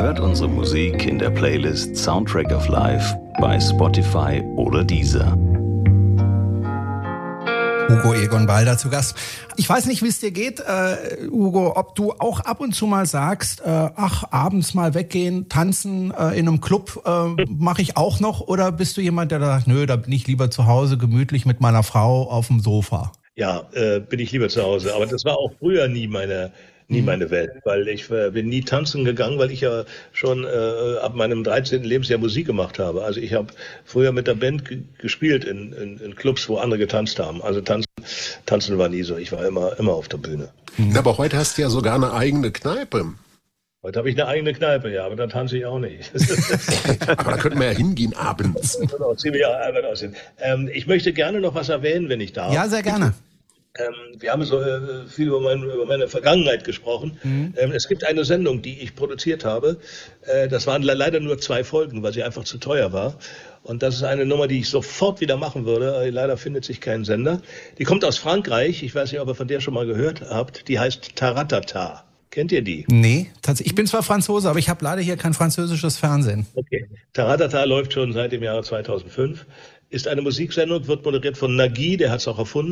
Hört unsere Musik in der Playlist Soundtrack of Life bei Spotify oder Deezer. Hugo Egon Balder zu Gast. Ich weiß nicht, wie es dir geht, Hugo, ob du auch ab und zu mal sagst, abends mal weggehen, tanzen in einem Club mache ich auch noch, oder bist du jemand, der sagt, nö, da bin ich lieber zu Hause gemütlich mit meiner Frau auf dem Sofa? Ja, bin ich lieber zu Hause. Aber das war auch früher nie meine Welt, weil ich bin nie tanzen gegangen, weil ich ja schon ab meinem 13. Lebensjahr Musik gemacht habe. Also ich habe früher mit der Band gespielt in Clubs, wo andere getanzt haben. Also tanzen war nie so. Ich war immer auf der Bühne. Aber heute hast du ja sogar eine eigene Kneipe. Heute habe ich eine eigene Kneipe, ja, aber da tanze ich auch nicht. Aber da könnten wir ja hingehen abends. Das wird auch ziemlich albern aussehen. Ich möchte gerne noch was erwähnen, wenn ich darf. Ja, sehr gerne. Wir haben so viel über meine Vergangenheit gesprochen. Es gibt eine Sendung, die ich produziert habe. Das waren leider nur 2 Folgen, weil sie einfach zu teuer war. Und das ist eine Nummer, die ich sofort wieder machen würde. Leider findet sich kein Sender. Die kommt aus Frankreich. Ich weiß nicht, ob ihr von der schon mal gehört habt. Die heißt Taratata. Kennt ihr die? Nee, tatsächlich. Ich bin zwar Franzose, aber ich habe leider hier kein französisches Fernsehen. Okay. Taratata läuft schon seit dem Jahre 2005. Ist eine Musiksendung, wird moderiert von Nagui, der hat es auch erfunden.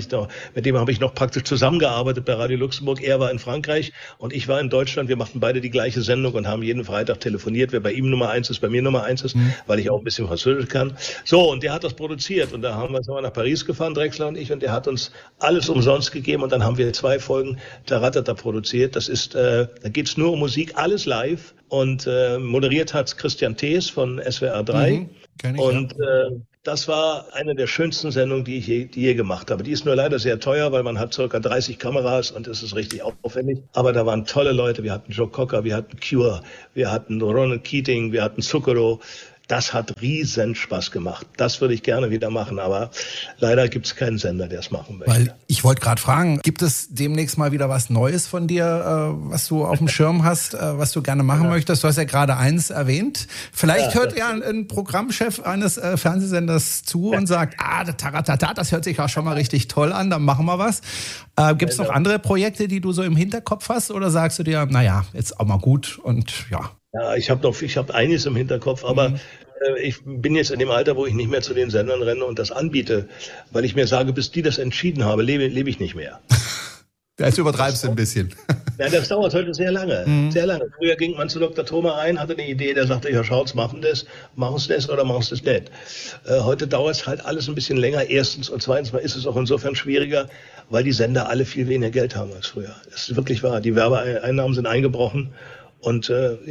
Mit dem habe ich noch praktisch zusammengearbeitet bei Radio Luxemburg. Er war in Frankreich und ich war in Deutschland. Wir machten beide die gleiche Sendung und haben jeden Freitag telefoniert, wer bei ihm Nummer 1 ist, bei mir Nummer 1 ist, weil ich auch ein bisschen Französisch kann. So, und der hat das produziert und da haben wir nach Paris gefahren, Drechsler und ich, und der hat uns alles umsonst gegeben und dann haben wir 2 Folgen Taratata produziert. Das ist, da geht's nur um Musik, alles live, und moderiert hat's Christian Thees von SWR 3. Kenn ich, und das war eine der schönsten Sendungen, die ich je gemacht habe. Die ist nur leider sehr teuer, weil man hat ca. 30 Kameras und es ist richtig aufwendig. Aber da waren tolle Leute. Wir hatten Joe Cocker, wir hatten Cure, wir hatten Ronan Keating, wir hatten Zucchero. Das hat riesen Spaß gemacht. Das würde ich gerne wieder machen, aber leider gibt es keinen Sender, der es machen möchte. Weil ich wollte gerade fragen, gibt es demnächst mal wieder was Neues von dir, was du auf dem Schirm hast, was du gerne machen möchtest? Du hast ja gerade eins erwähnt. Vielleicht hört ja ein Programmchef eines Fernsehsenders zu und sagt, Taratata, das hört sich auch schon mal richtig toll an, dann machen wir was. Gibt es noch andere Projekte, die du so im Hinterkopf hast, oder sagst du dir, naja, jetzt auch mal gut und ja? Ja, ich hab einiges im Hinterkopf, aber ich bin jetzt in dem Alter, wo ich nicht mehr zu den Sendern renne und das anbiete, weil ich mir sage, bis die das entschieden haben, lebe ich nicht mehr. Jetzt übertreibst du ein bisschen. Ja, das dauert heute sehr lange, sehr lange. Früher ging man zu Dr. Thoma rein, hatte eine Idee, der sagte, ja, schaut's, machen es das oder machen es das nicht. Heute dauert es halt alles ein bisschen länger. Erstens und zweitens mal ist es auch insofern schwieriger, weil die Sender alle viel weniger Geld haben als früher. Das ist wirklich wahr. Die Werbeeinnahmen sind eingebrochen. Und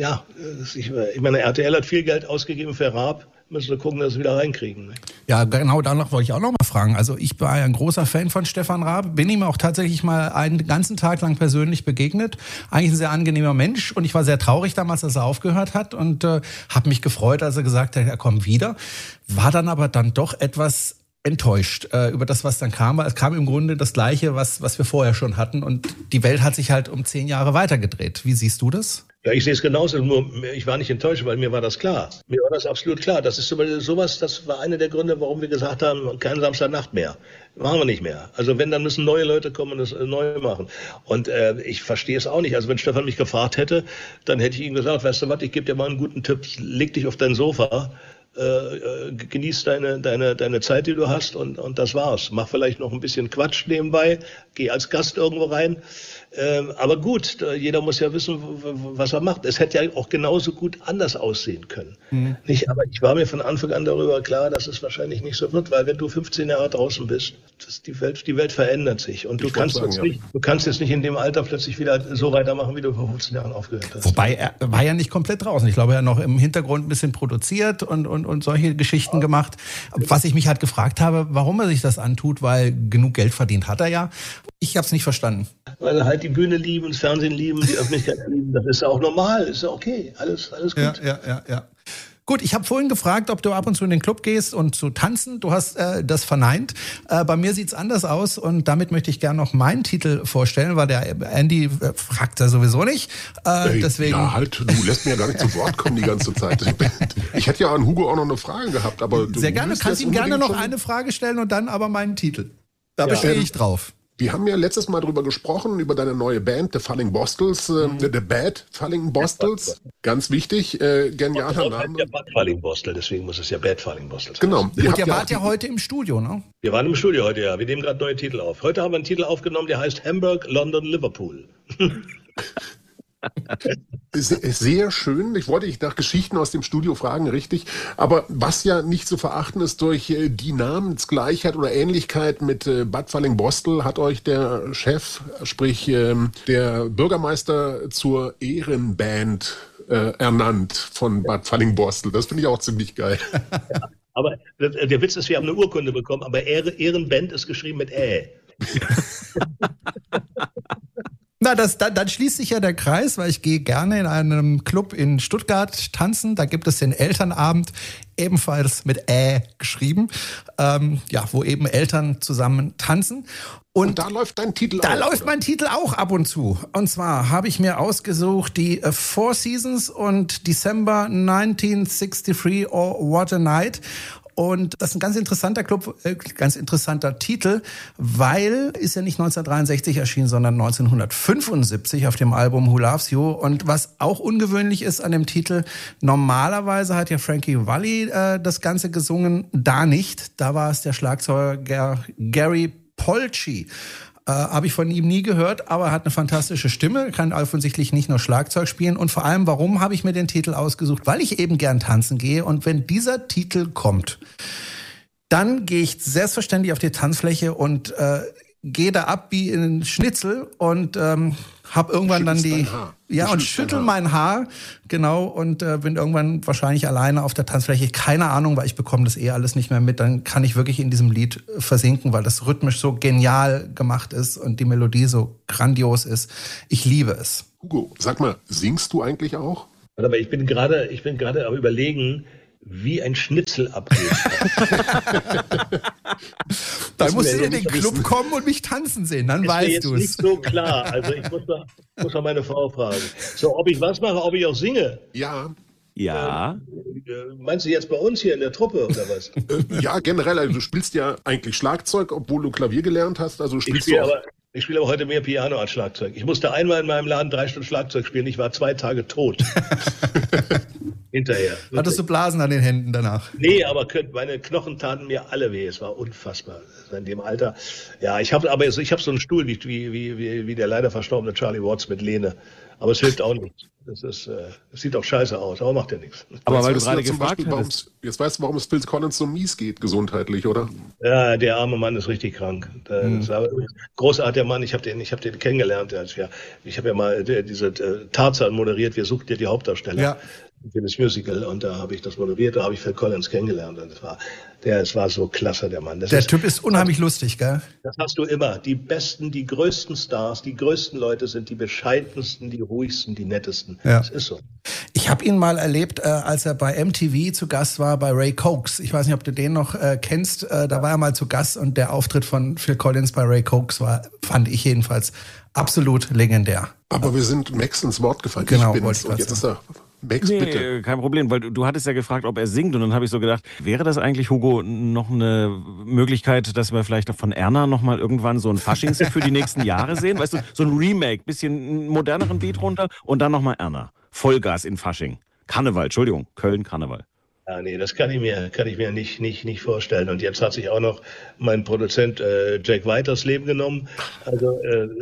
ich meine, RTL hat viel Geld ausgegeben für Raab. Müssen wir gucken, dass sie wieder reinkriegen. Ne? Ja, genau, danach wollte ich auch noch mal fragen. Also ich war ein großer Fan von Stefan Raab, bin ihm auch tatsächlich mal einen ganzen Tag lang persönlich begegnet. Eigentlich ein sehr angenehmer Mensch und ich war sehr traurig damals, dass er aufgehört hat und habe mich gefreut, als er gesagt hat, er kommt wieder. War dann aber doch etwas enttäuscht über das, was dann kam, weil es kam im Grunde das Gleiche, was wir vorher schon hatten, und die Welt hat sich halt um 10 Jahre weitergedreht. Wie siehst du das? Ja, ich sehe es genauso, nur ich war nicht enttäuscht, weil mir war das klar. Mir war das absolut klar. Das ist sowas, das war einer der Gründe, warum wir gesagt haben, kein Samstagnacht mehr. Machen wir nicht mehr. Also wenn, dann müssen neue Leute kommen und das neu machen. Und ich verstehe es auch nicht. Also wenn Stefan mich gefragt hätte, dann hätte ich ihm gesagt, weißt du was, ich gebe dir mal einen guten Tipp, leg dich auf dein Sofa, genieß deine Zeit, die du hast, und das war's. Mach vielleicht noch ein bisschen Quatsch nebenbei, geh als Gast irgendwo rein. Aber gut, jeder muss ja wissen, was er macht. Es hätte ja auch genauso gut anders aussehen können. Nicht? Aber ich war mir von Anfang an darüber klar, dass es wahrscheinlich nicht so wird, weil wenn du 15 Jahre draußen bist, die Welt verändert sich. Und du kannst jetzt nicht in dem Alter plötzlich wieder so weitermachen, wie du vor 15 Jahren aufgehört hast. Wobei, er war ja nicht komplett draußen. Ich glaube, er hat noch im Hintergrund ein bisschen produziert und solche Geschichten gemacht. Was ich mich halt gefragt habe, warum er sich das antut, weil genug Geld verdient hat er ja. Ich habe es nicht verstanden. Weil er halt die Bühne lieben, das Fernsehen lieben, die Öffentlichkeit lieben. Das ist ja auch normal, ist ja okay, alles gut. Ja. Gut, ich habe vorhin gefragt, ob du ab und zu in den Club gehst und zu tanzen. Du hast das verneint. Bei mir sieht's anders aus und damit möchte ich gerne noch meinen Titel vorstellen, weil der Andy fragt ja sowieso nicht. Deswegen. Ja, halt, du lässt mir ja gar nicht zu Wort kommen die ganze Zeit. Ich hätte ja an Hugo auch noch eine Frage gehabt, aber sehr gerne, du kannst ihm gerne noch eine Frage stellen und dann aber meinen Titel. Da bestehe ich drauf. Wir haben ja letztes Mal drüber gesprochen, über deine neue Band, The Falling Bostels, The Bad Falling Bostels. Ganz wichtig, genialer Name. Der Bad Falling Bostel, deswegen muss es ja Bad Falling Bostel sein. Genau. Und ihr wart ja heute im Studio, ne? Wir waren im Studio heute, ja. Wir nehmen gerade neue Titel auf. Heute haben wir einen Titel aufgenommen, der heißt Hamburg, London, Liverpool. Sehr schön. Ich wollte dich nach Geschichten aus dem Studio fragen, richtig. Aber was ja nicht zu verachten ist, durch die Namensgleichheit oder Ähnlichkeit mit Bad Falling-Bostel hat euch der Chef, sprich der Bürgermeister zur Ehrenband ernannt von Bad Falling-Bostel. Das finde ich auch ziemlich geil. Ja, aber der Witz ist, wir haben eine Urkunde bekommen, aber Ehrenband ist geschrieben mit Ä. Na, dann schließt sich ja der Kreis, weil ich gehe gerne in einem Club in Stuttgart tanzen. Da gibt es den Elternabend, ebenfalls mit geschrieben, wo eben Eltern zusammen tanzen. Und da läuft dein Titel auch. Da läuft mein Titel auch ab und zu. Und zwar habe ich mir ausgesucht die Four Seasons und December 1963, Oh What a Night. Und das ist ein ganz interessanter Club, ganz interessanter Titel, weil ist ja nicht 1963 erschienen, sondern 1975 auf dem Album Who Loves You. Und was auch ungewöhnlich ist an dem Titel, normalerweise hat ja Frankie Valli das Ganze gesungen, da nicht. Da war es der Schlagzeuger Gary Polci. Habe ich von ihm nie gehört, aber er hat eine fantastische Stimme, kann offensichtlich nicht nur Schlagzeug spielen. Und vor allem, warum habe ich mir den Titel ausgesucht? Weil ich eben gern tanzen gehe. Und wenn dieser Titel kommt, dann gehe ich selbstverständlich auf die Tanzfläche und gehe da ab wie in einen Schnitzel und habe irgendwann dann schüttel mein Haar, genau, und bin irgendwann wahrscheinlich alleine auf der Tanzfläche. Keine Ahnung, weil ich bekomme das alles nicht mehr mit. Dann kann ich wirklich in diesem Lied versinken, weil das rhythmisch so genial gemacht ist und die Melodie so grandios ist. Ich liebe es. Hugo, sag mal, singst du eigentlich auch? Aber ich bin gerade am Überlegen, wie ein Schnitzel abgeht. Dann musst du in den Club kommen und mich tanzen sehen, dann weißt du es. Ist nicht so klar. Also ich muss mal meine Frau fragen. So, ob ich was mache, ob ich auch singe? Ja. Ja. Meinst du jetzt bei uns hier in der Truppe oder was? Ja, generell. Also du spielst ja eigentlich Schlagzeug, obwohl du Klavier gelernt hast. Also Ich spiele aber heute mehr Piano als Schlagzeug. Ich musste einmal in meinem Laden 3 Stunden Schlagzeug spielen. Ich war 2 Tage tot. Hinterher. Wirklich. Hattest du Blasen an den Händen danach? Nee, aber meine Knochen taten mir alle weh. Es war unfassbar. In dem Alter. Ja, ich habe so einen Stuhl wie der leider verstorbene Charlie Watts mit Lehne. Aber es hilft auch nicht. Es sieht auch scheiße aus, aber macht ja nichts. Aber weil du gerade gefragt hast. Jetzt weißt du, warum es Phil Collins so mies geht, gesundheitlich, oder? Ja, der arme Mann ist richtig krank. Das war ein großartiger Mann. Ich hab den kennengelernt. Ich habe ja mal diese Tarzan moderiert. Wir suchten ja die Hauptdarsteller für das Musical. Und da habe ich das moderiert. Da habe ich Phil Collins kennengelernt. Und es war so klasse, der Mann. Der Typ ist unheimlich lustig, gell? Das hast du immer. Die besten, die größten Stars, die größten Leute sind die bescheidensten, die ruhigsten, die nettesten. Ja. Das ist so. Ich habe ihn mal erlebt, als er bei MTV zu Gast war bei Ray Cokes. Ich weiß nicht, ob du den noch kennst. Da war er mal zu Gast und der Auftritt von Phil Collins bei Ray Cokes fand ich jedenfalls absolut legendär. Aber wir sind Max ins Wort gefallen. Genau, und jetzt ist er... Max, nee, bitte. Kein Problem, weil du hattest ja gefragt, ob er singt und dann habe ich so gedacht, wäre das eigentlich, Hugo, noch eine Möglichkeit, dass wir vielleicht von Erna nochmal irgendwann so ein Faschings für die nächsten Jahre sehen? Weißt du, so ein Remake, bisschen einen moderneren Beat runter und dann nochmal Erna. Vollgas in Fasching. Karneval, Entschuldigung, Köln Karneval. Ja, nee, das kann ich mir nicht vorstellen. Und jetzt hat sich auch noch mein Produzent Jack White das Leben genommen. Also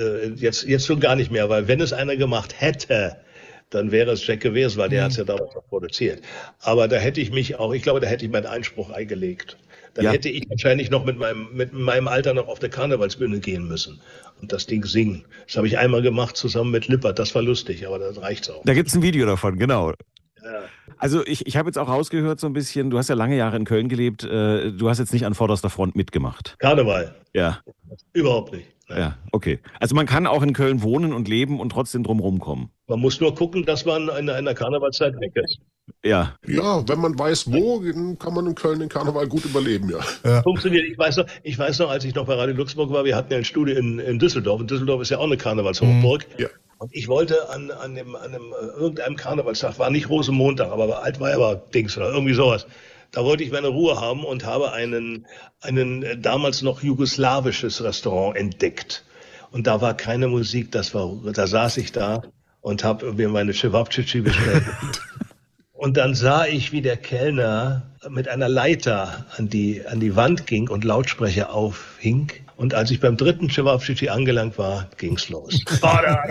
jetzt schon gar nicht mehr, weil wenn es einer gemacht hätte, dann wäre es Jack gewesen, weil der hat es ja damals noch produziert. Aber da hätte ich meinen Einspruch eingelegt. Dann hätte ich wahrscheinlich noch mit meinem Alter noch auf der Karnevalsbühne gehen müssen und das Ding singen. Das habe ich einmal gemacht zusammen mit Lippert. Das war lustig, aber das reicht's auch. Da gibt's ein Video davon, genau. Ja. Also ich habe jetzt auch rausgehört so ein bisschen, du hast ja lange Jahre in Köln gelebt, du hast jetzt nicht an vorderster Front mitgemacht. Karneval? Ja. Überhaupt nicht. Nein. Ja, okay. Also man kann auch in Köln wohnen und leben und trotzdem drumherum kommen. Man muss nur gucken, dass man in einer Karnevalszeit weg ist. Ja. Ja, wenn man weiß wo, dann kann man in Köln den Karneval gut überleben, ja. Funktioniert. Ich weiß noch, als ich noch bei Radio Luxemburg war, wir hatten ja ein Studio in Düsseldorf. Und Düsseldorf ist ja auch eine Karnevalshochburg. Ja. Und ich wollte an irgendeinem Karnevalstag, war nicht Rosenmontag, aber Altweiber-Dings oder irgendwie sowas. Da wollte ich meine Ruhe haben und habe einen damals noch jugoslawisches Restaurant entdeckt. Und da war keine Musik, da saß ich da und habe mir meine Cevapcici bestellt. Und dann sah ich, wie der Kellner mit einer Leiter an die Wand ging und Lautsprecher aufhing. Und als ich beim dritten Cevapcici angelangt war, ging's los. Da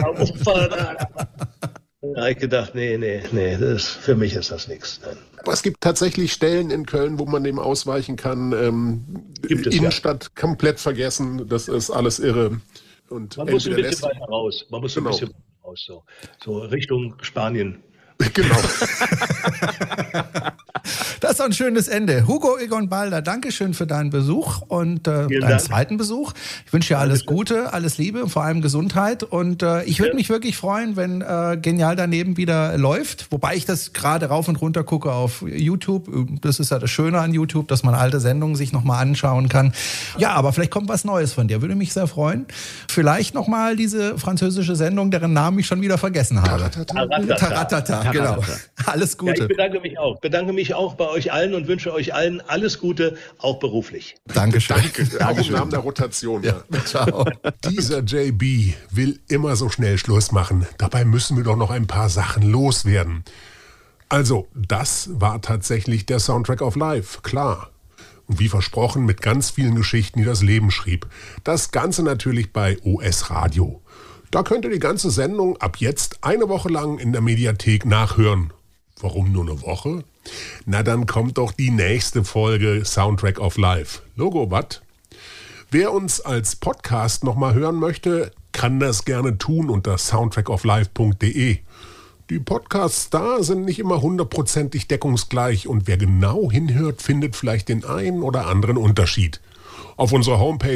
habe ich gedacht, nee, für mich ist das nichts. Aber es gibt tatsächlich Stellen in Köln, wo man dem ausweichen kann. Gibt es, Innenstadt komplett vergessen, das ist alles irre. Und man muss ein bisschen weiter raus. Man muss ein bisschen weiter raus, so Richtung Spanien. Genau. Das ist ein schönes Ende. Hugo Egon Balder, Dankeschön für deinen Besuch und deinen zweiten Besuch. Ich wünsche dir alles Gute, alles Liebe und vor allem Gesundheit. Und ich würde mich wirklich freuen, wenn Genial daneben wieder läuft. Wobei ich das gerade rauf und runter gucke auf YouTube. Das ist ja das Schöne an YouTube, dass man alte Sendungen sich nochmal anschauen kann. Ja, aber vielleicht kommt was Neues von dir. Würde mich sehr freuen. Vielleicht nochmal diese französische Sendung, deren Namen ich schon wieder vergessen habe. Taratata. Genau. Alles Gute. Ja, ich bedanke mich auch bei euch allen und wünsche euch allen alles Gute, auch beruflich. Dankeschön. Danke. Auch im Namen der Rotation. Ja. Ciao. Dieser JB will immer so schnell Schluss machen. Dabei müssen wir doch noch ein paar Sachen loswerden. Also, das war tatsächlich der Soundtrack of Life, klar. Und wie versprochen, mit ganz vielen Geschichten, die das Leben schrieb. Das Ganze natürlich bei OS Radio. Da könnt ihr die ganze Sendung ab jetzt eine Woche lang in der Mediathek nachhören. Warum nur eine Woche? Na, dann kommt doch die nächste Folge Soundtrack of Life. Logo, wat? Wer uns als Podcast nochmal hören möchte, kann das gerne tun unter soundtrackoflife.de. Die Podcasts da sind nicht immer 100%ig deckungsgleich und wer genau hinhört, findet vielleicht den einen oder anderen Unterschied. Auf unserer Homepage